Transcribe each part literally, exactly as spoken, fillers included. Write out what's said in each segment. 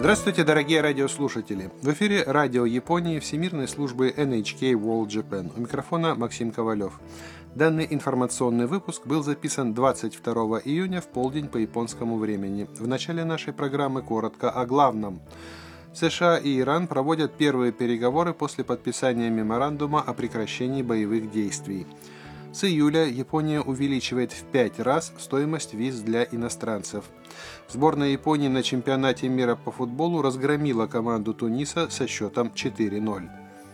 Здравствуйте, дорогие радиослушатели! В эфире Радио Японии Всемирной службы эн эйч кей World Japan. У микрофона Максим Ковалев. Данный информационный выпуск был записан двадцать второго июня в полдень по японскому времени. В начале нашей программы коротко о главном. США и Иран проводят первые переговоры после подписания меморандума о прекращении боевых действий. С июля Япония увеличивает в пять раз стоимость виз для иностранцев. Сборная Японии на чемпионате мира по футболу разгромила команду Туниса со счетом четыре ноль.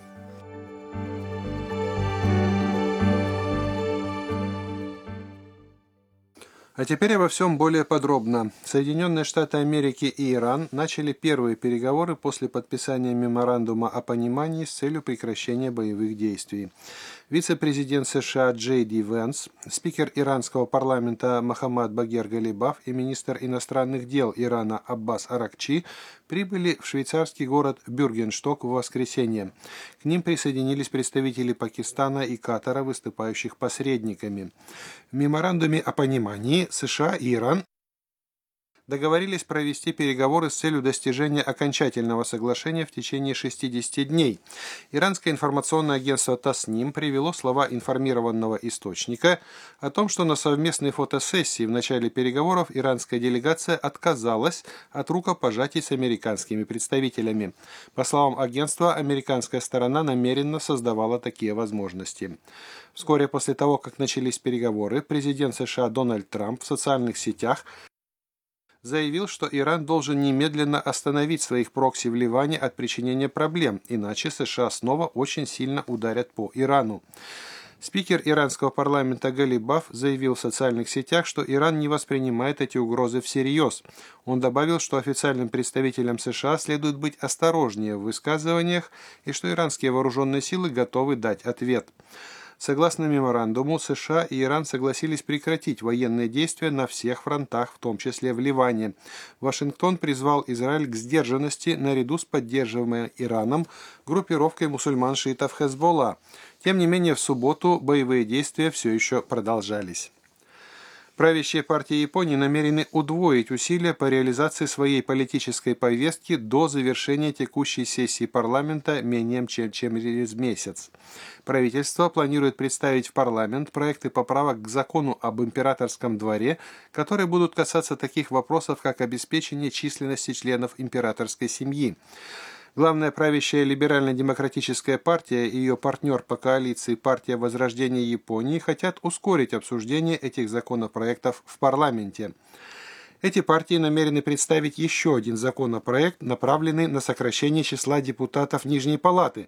А теперь обо всем более подробно. Соединенные Штаты Америки и Иран начали первые переговоры после подписания меморандума о понимании с целью прекращения боевых действий. Вице-президент США Джей Ди Венс, спикер иранского парламента Мохаммад Багер Галибаф и министр иностранных дел Ирана Аббас Аракчи прибыли в швейцарский город Бюргеншток в воскресенье. К ним присоединились представители Пакистана и Катара, выступающих посредниками. В меморандуме о понимании США и Иран договорились провести переговоры с целью достижения окончательного соглашения в течение шестидесяти дней. Иранское информационное агентство Тасним привело слова информированного источника о том, что на совместной фотосессии в начале переговоров иранская делегация отказалась от рукопожатий с американскими представителями. По словам агентства, американская сторона намеренно создавала такие возможности. Вскоре после того, как начались переговоры, президент США Дональд Трамп в социальных сетях заявил, что Иран должен немедленно остановить своих прокси в Ливане от причинения проблем, иначе США снова очень сильно ударят по Ирану. Спикер иранского парламента Галибаф заявил в социальных сетях, что Иран не воспринимает эти угрозы всерьез. Он добавил, что официальным представителям США следует быть осторожнее в высказываниях и что иранские вооруженные силы готовы дать ответ. Согласно меморандуму, США и Иран согласились прекратить военные действия на всех фронтах, в том числе в Ливане. Вашингтон призвал Израиль к сдержанности наряду с поддерживаемой Ираном группировкой мусульман-шиитов Хезболла. Тем не менее, в субботу боевые действия все еще продолжались. Правящие партии Японии намерены удвоить усилия по реализации своей политической повестки до завершения текущей сессии парламента менее чем через месяц. Правительство планирует представить в парламент проекты поправок к закону об императорском дворе, которые будут касаться таких вопросов, как обеспечение численности членов императорской семьи. Главная правящая либерально-демократическая партия и ее партнер по коалиции «Партия Возрождения Японии» хотят ускорить обсуждение этих законопроектов в парламенте. Эти партии намерены представить еще один законопроект, направленный на сокращение числа депутатов Нижней Палаты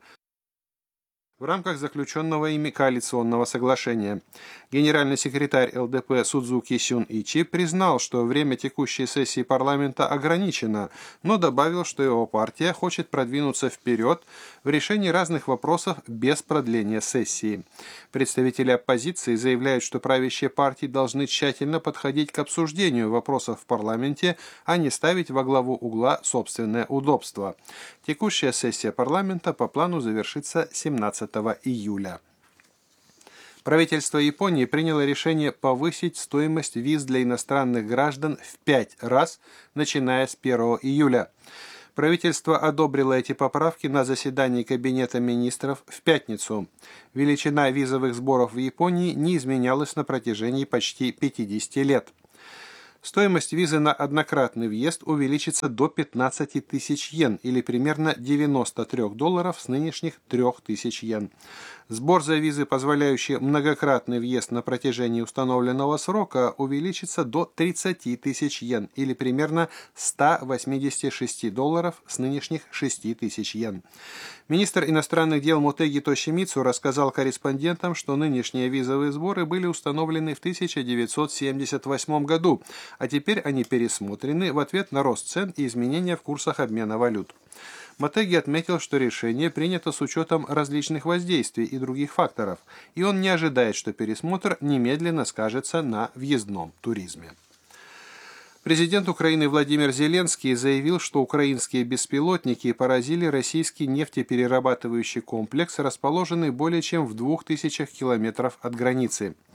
в рамках заключенного ими коалиционного соглашения. Генеральный секретарь эл дэ пэ Судзуки Сюн-Ичи признал, что время текущей сессии парламента ограничено, но добавил, что его партия хочет продвинуться вперед в решении разных вопросов без продления сессии. Представители оппозиции заявляют, что правящие партии должны тщательно подходить к обсуждению вопросов в парламенте, а не ставить во главу угла собственное удобство. Текущая сессия парламента по плану завершится семнадцатого июля. Правительство Японии приняло решение повысить стоимость виз для иностранных граждан в пять раз, начиная с первого июля. Правительство одобрило эти поправки на заседании Кабинета министров в пятницу. Величина визовых сборов в Японии не изменялась на протяжении почти пятидесяти лет. Стоимость визы на однократный въезд увеличится до пятнадцати тысяч йен, или примерно девяноста трёх долларов с нынешних трёх тысяч йен. Сбор за визы, позволяющий многократный въезд на протяжении установленного срока, увеличится до тридцати тысяч йен, или примерно ста восьмидесяти шести долларов с нынешних шести тысяч йен. Министр иностранных дел Мотеги Тошимицу рассказал корреспондентам, что нынешние визовые сборы были установлены в тысяча девятьсот семьдесят восьмом году, а теперь они пересмотрены в ответ на рост цен и изменения в курсах обмена валют. Мотеги отметил, что решение принято с учетом различных воздействий и других факторов, и он не ожидает, что пересмотр немедленно скажется на въездном туризме. Президент Украины Владимир Зеленский заявил, что украинские беспилотники поразили российский нефтеперерабатывающий комплекс, расположенный более чем в двух тысячах километров от границы.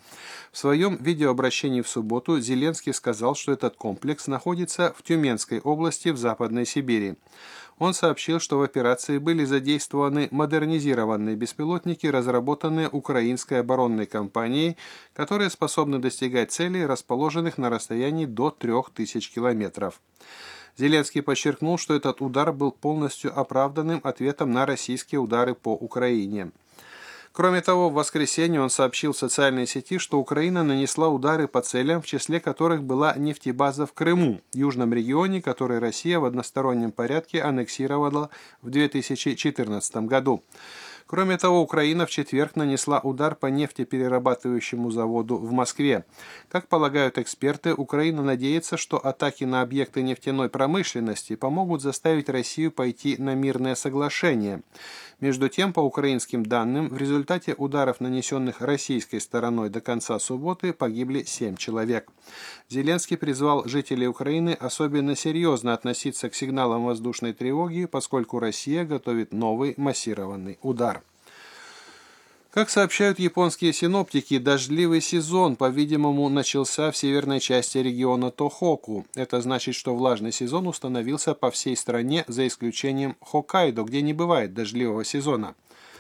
В своем видеообращении в субботу Зеленский сказал, что этот комплекс находится в Тюменской области в Западной Сибири. Он сообщил, что в операции были задействованы модернизированные беспилотники, разработанные украинской оборонной компанией, которые способны достигать целей, расположенных на расстоянии до трёх тысяч километров. Зеленский подчеркнул, что этот удар был полностью оправданным ответом на российские удары по Украине. Кроме того, в воскресенье он сообщил в социальной сети, что Украина нанесла удары по целям, в числе которых была нефтебаза в Крыму, южном регионе, который Россия в одностороннем порядке аннексировала в две тысячи четырнадцатом году. Кроме того, Украина в четверг нанесла удар по нефтеперерабатывающему заводу в Москве. Как полагают эксперты, Украина надеется, что атаки на объекты нефтяной промышленности помогут заставить Россию пойти на мирное соглашение. Между тем, по украинским данным, в результате ударов, нанесенных российской стороной до конца субботы, погибли семь человек. Зеленский призвал жителей Украины особенно серьезно относиться к сигналам воздушной тревоги, поскольку Россия готовит новый массированный удар. Как сообщают японские синоптики, дождливый сезон, по-видимому, начался в северной части региона Тохоку. Это значит, что влажный сезон установился по всей стране, за исключением Хоккайдо, где не бывает дождливого сезона.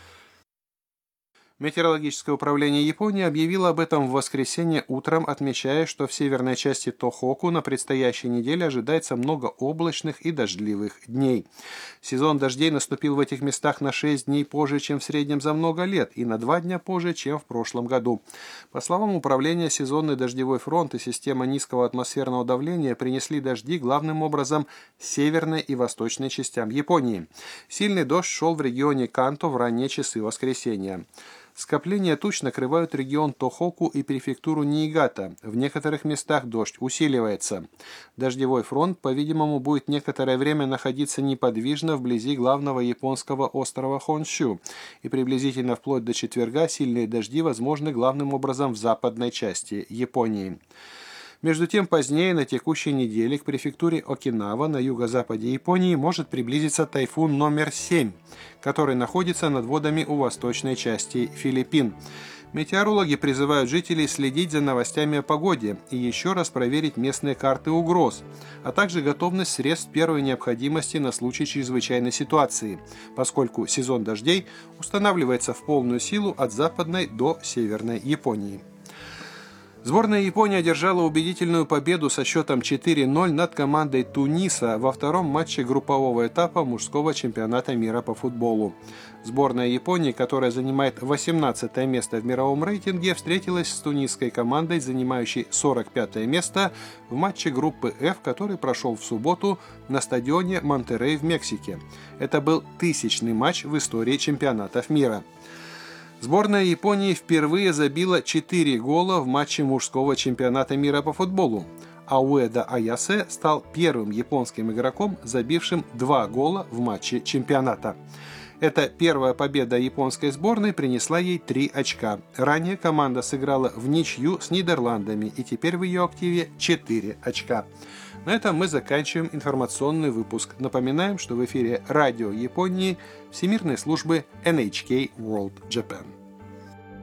Метеорологическое управление Японии объявило об этом в воскресенье утром, отмечая, что в северной части Тохоку на предстоящей неделе ожидается много облачных и дождливых дней. Сезон дождей наступил в этих местах на шесть дней позже, чем в среднем за много лет, и на два дня позже, чем в прошлом году. По словам управления, сезонный дождевой фронт и система низкого атмосферного давления принесли дожди главным образом северной и восточной частям Японии. Сильный дождь шел в регионе Канто в ранние часы воскресенья. Скопления туч накрывают регион Тохоку и префектуру Ниигата. В некоторых местах дождь усиливается. Дождевой фронт, по-видимому, будет некоторое время находиться неподвижно вблизи главного японского острова Хонсю, и приблизительно вплоть до четверга сильные дожди возможны главным образом в западной части Японии. Между тем, позднее на текущей неделе к префектуре Окинава на юго-западе Японии может приблизиться тайфун номер семь, который находится над водами у восточной части Филиппин. Метеорологи призывают жителей следить за новостями о погоде и еще раз проверить местные карты угроз, а также готовность средств первой необходимости на случай чрезвычайной ситуации, поскольку сезон дождей устанавливается в полную силу от западной до северной Японии. Сборная Японии одержала убедительную победу со счетом четыре ноль над командой Туниса во втором матче группового этапа мужского чемпионата мира по футболу. Сборная Японии, которая занимает восемнадцатое место в мировом рейтинге, встретилась с тунисской командой, занимающей сорок пятое место в матче группы F, который прошел в субботу на стадионе Монтеррей в Мексике. Это был тысячный матч в истории чемпионатов мира. Сборная Японии впервые забила четыре гола в матче мужского чемпионата мира по футболу, а Уэда Аясе стал первым японским игроком, забившим два гола в матче чемпионата. Эта первая победа японской сборной принесла ей три очка. Ранее команда сыграла в ничью с Нидерландами, и теперь в ее активе четыре очка. На этом мы заканчиваем информационный выпуск. Напоминаем, что в эфире радио Японии Всемирной службы эн эйч кей World Japan.